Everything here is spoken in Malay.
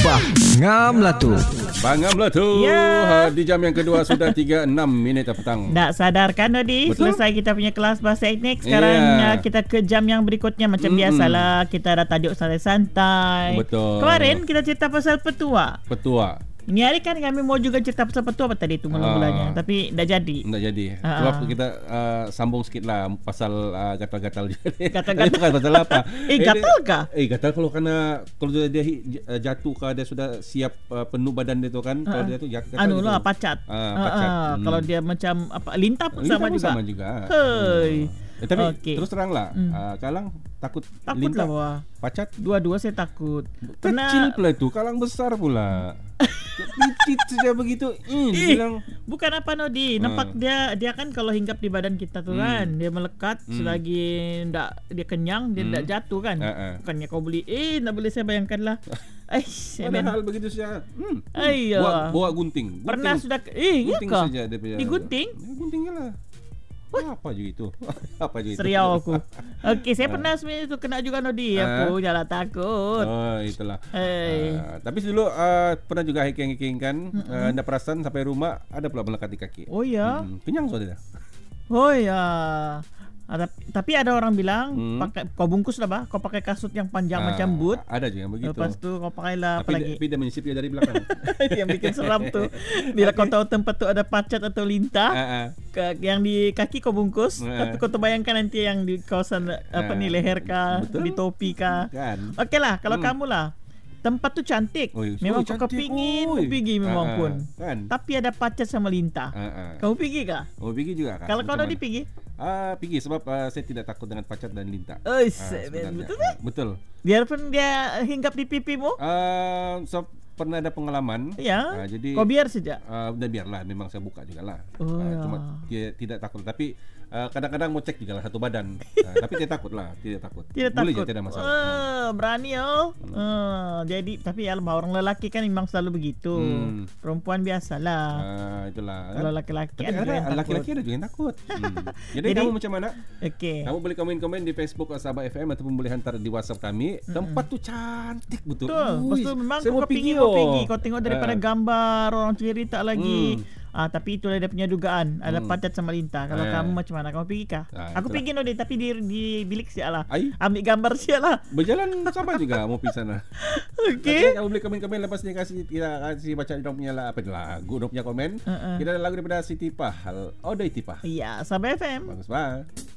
Ngam lah tu. Bangam lah tu. Ya. Di jam yang kedua sudah 36 minit petang. Tak sadarkan Nodi. Betul? Selesai kita punya kelas bahasa etnik. Sekarang kita ke jam yang berikutnya. Macam biasalah, kita dah tajuk santai-santai. Betul. Kemarin kita cerita pasal petua. Petua. Ini hari kan kami mau juga cerita pasal petua apa tadi tu mula-mulanya. Tapi dah jadi. Tak jadi. Sebab kita sambung sikit lah pasal gatal-gatal. Gatal-gatal. Bukan pasal apa. Gatal kah? Gatal kalau dia jatuh kah, dia sudah siap penuh badan dia tu kan. Kalau dia tu jatuh. Anu lah, pacat. Pacat. Kalau dia macam apa, lintah pun sama juga. Sama juga. Hei. Tapi Okey. terus terang lah, Kalang takut Takut lintah, lah bawah. pacat. Dua-dua saya takut. Kecil pula itu, Kalang besar pula. Picit saja begitu. Bilang Bukan apa Nodi. Nampak dia kan kalau hinggap di badan kita tu kan, dia melekat selagi ndak dia kenyang, dia ndak jatuh kan. Bukannya kau beli tak boleh saya bayangkan lah. padahal begitu saja. Ayo. Bawa gunting. Pernah sudah gunting kah? saja dia punya. Digunting? Gunting lah. Apa juga itu? Apa juga itu? Seriau aku. Okey, saya pernah sebenarnya tu kena juga Nodi. Aku jangan takut. Oh, itulah. Hey. Tapi dulu pernah juga hiking kan. Anda perasan sampai rumah ada pula melekat di kaki. Oh ya. Kenyang soalnya. Oh ya. Tapi ada orang bilang pakai kau bungkus lah bah, kau pakai kasut yang panjang macam boot. Ada juga yang begitu. Lepas tu kau pakailah apa lagi? Tapi dia menyisip dia dari belakang. Yang bikin seram tu. Bila kau tahu tempat tu ada pacat atau lintah, yang di kaki kau bungkus, tapi kau terbayangkan nanti yang di kawasan apa ni, leher kah, betul. di topi kah. Kan. Okeylah, kalau kamu lah, tempat tu cantik. Memang kau kepingin pergi memang pun. Kan. Tapi ada pacat sama lintah. Kamu pergi kah? Oh, pergi juga kan. Kalau kau dah pergi? Pergi sebab saya tidak takut dengan pacat dan lintah. Betul tak? Betul. Biarpun dia hinggap di pipimu. So, pernah ada pengalaman. Ya. Jadi kau biar saja. Udah biarlah, memang saya buka juga lah. Cuma dia tidak takut. Tapi kadang-kadang mau cek juga lah satu badan. Tapi dia takut lah, tidak takut. Boleh je, tidak masalah. Berani jadi tapi orang lelaki kan memang selalu begitu. Perempuan biasalah. Itulah. Kalau laki-laki ada laki-laki ada juga yang takut. Jadi kamu macam mana? Okey. Kamu boleh komen-komen di Facebook Sabah FM ataupun boleh hantar di WhatsApp kami. Tempat tu cantik betul. Lepas tu memang kau pergi. Kau tengok daripada gambar orang cerita lagi. Tapi itulah dia punya dugaan. Ada pacat sama lintah. Kalau kamu macam mana? Kamu pergi kah? Aku pergi Nodi, tapi di bilik siap lah. Ambil gambar siap lah. Berjalan sama juga mau pergi sana. Okey. Kamu boleh komen-komen lepas ni kasih baca dia punya apa lagu, dia punya komen. Kita ada lagu daripada Siti Pah. Odoi Tipah. Ya, Sabah FM. Bagus banget.